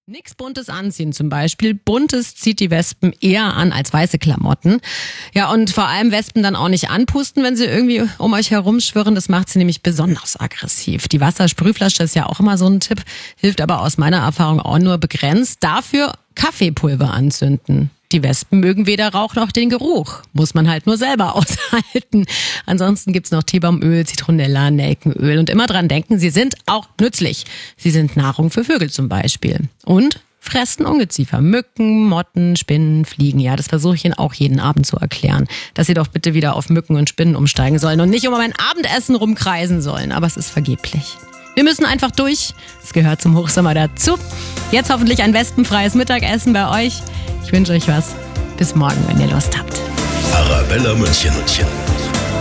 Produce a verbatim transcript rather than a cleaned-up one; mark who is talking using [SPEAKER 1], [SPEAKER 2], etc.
[SPEAKER 1] Nix Buntes anziehen zum Beispiel. Buntes zieht die Wespen eher an als weiße Klamotten. Ja, und vor allem Wespen dann auch nicht anpusten, wenn sie irgendwie um euch herumschwirren. Das macht sie nämlich besonders aggressiv. Die Wassersprühflasche ist ja auch immer so ein Tipp, hilft aber aus meiner Erfahrung auch nur begrenzt. Dafür Kaffeepulver anzünden. Die Wespen mögen weder Rauch noch den Geruch. Muss man halt nur selber aushalten. Ansonsten gibt's noch Teebaumöl, Zitronella, Nelkenöl. Und immer dran denken, sie sind auch nützlich. Sie sind Nahrung für Vögel zum Beispiel. Und fressen Ungeziefer. Mücken, Motten, Spinnen, Fliegen. Ja, das versuche ich Ihnen auch jeden Abend zu erklären. Dass Sie doch bitte wieder auf Mücken und Spinnen umsteigen sollen und nicht um mein Abendessen rumkreisen sollen. Aber es ist vergeblich. Wir müssen einfach durch. Es gehört zum Hochsommer dazu. Jetzt hoffentlich ein wespenfreies Mittagessen bei euch. Ich wünsche euch was. Bis morgen, wenn ihr Lust habt.
[SPEAKER 2] Arabella München.